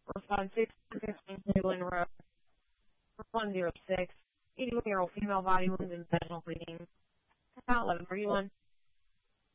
Respond 615 Cleveland Road, 106. 81-year-old female body wounds and vaginal bleeding. About 11:31.